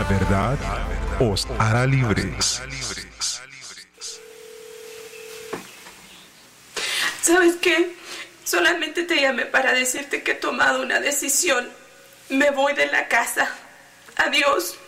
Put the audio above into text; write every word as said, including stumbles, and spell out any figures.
La verdad os hará libres. ¿Sabes qué? Solamente te llamé para decirte que he tomado una decisión. Me voy de la casa. Adiós.